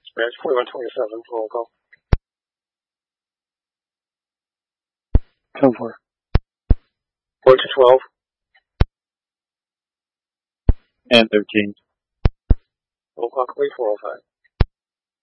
Dispatch 4127, roll call. 10-4. 4-12. And 13. Roll call complete 405.